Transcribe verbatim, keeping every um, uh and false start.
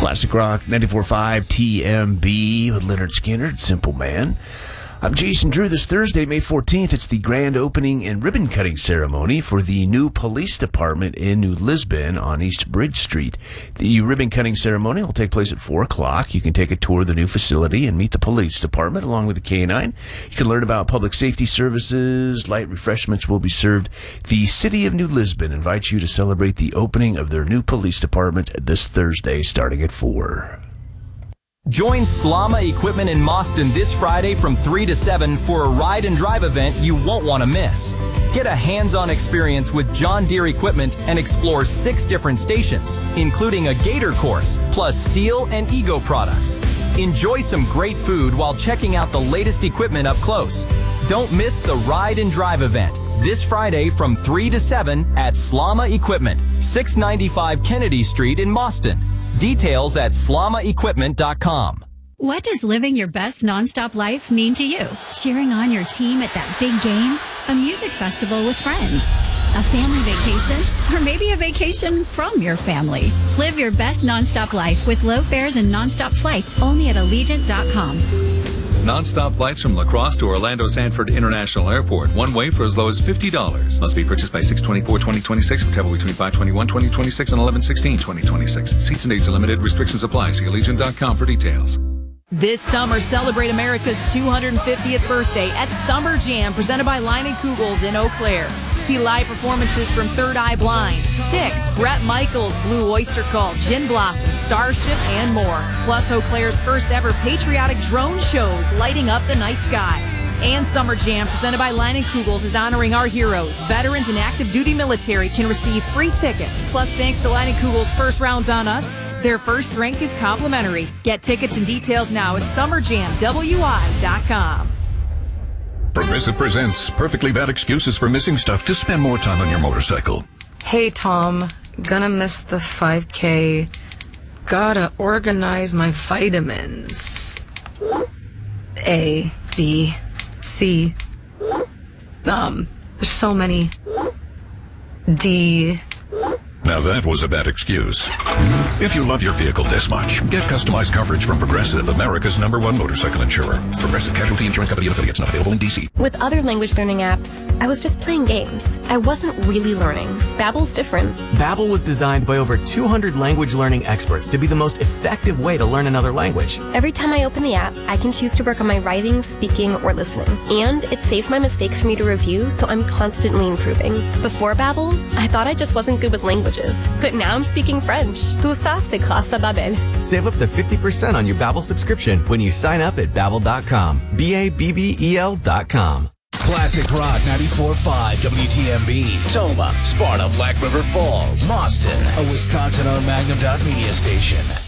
Classic Rock ninety-four point five T M B with Leonard Skinner, Simple Man. I'm Jason Drew. This Thursday, May fourteenth, it's the grand opening and ribbon-cutting ceremony for the new police department in New Lisbon on East Bridge Street. The ribbon-cutting ceremony will take place at four o'clock. You can take a tour of the new facility and meet the police department along with the K nine. You can learn about public safety services. Light refreshments will be served. The city of New Lisbon invites you to celebrate the opening of their new police department this Thursday starting at four. Join Slama Equipment in Mauston this Friday from three to seven for a ride and drive event you won't want to miss. Get a hands-on experience with John Deere equipment and explore six different stations, including a Gator course, plus Steel and Ego products. Enjoy some great food while checking out the latest equipment up close. Don't miss the ride and drive event this Friday from three to seven at Slama Equipment, six ninety-five Kennedy Street in Mauston. Details at slama equipment dot com. What does living your best nonstop life mean to you? Cheering on your team at that big game? A music festival with friends? A family vacation? Or maybe a vacation from your family? Live your best nonstop life with low fares and nonstop flights only at allegiant dot com. Non-stop flights from La Crosse to Orlando Sanford International Airport. One way for as low as fifty dollars. Must be purchased by six twenty-four twenty twenty-six for travel between five twenty-one twenty twenty-six and eleven sixteen twenty twenty-six. Seats and dates are limited. Restrictions apply. See allegiant dot com for details. This summer, celebrate America's two hundred fiftieth birthday at Summer Jam, presented by Leinenkugels in Eau Claire. See live performances from Third Eye Blind, Styx, Bret Michaels, Blue Oyster Cult, Gin Blossom, Starship, and more. Plus Eau Claire's first ever patriotic drone shows lighting up the night sky. And Summer Jam, presented by Leinenkugels, is honoring our heroes. Veterans and active duty military can receive free tickets. Plus, thanks to Leinenkugels' First Rounds on Us, their first drink is complimentary. Get tickets and details now at summer jam w i dot com. Progressive presents Perfectly Bad Excuses for Missing Stuff to spend more time on your motorcycle. Hey, Tom. Gonna miss the five K. Gotta organize my vitamins. A, B, C. Um, there's so many. D. Now that was a bad excuse. If you love your vehicle this much, get customized coverage from Progressive, America's number one motorcycle insurer. Progressive Casualty Insurance Company and affiliates, not available in D C. With other language learning apps, I was just playing games. I wasn't really learning. Babbel's different. Babbel was designed by over two hundred language learning experts to be the most effective way to learn another language. Every time I open the app, I can choose to work on my writing, speaking, or listening. And it saves my mistakes for me to review, so I'm constantly improving. Before Babbel, I thought I just wasn't good with languages. But now I'm speaking French. Tout ça, c'est grâce à Babbel. Save up to fifty percent on your Babbel subscription when you sign up at babbel dot com. B A B B E L dot com. Classic Rock ninety-four point five W T M B. Toma, Sparta, Black River Falls, Mauston, a Wisconsin-owned Magnum Dot Media station.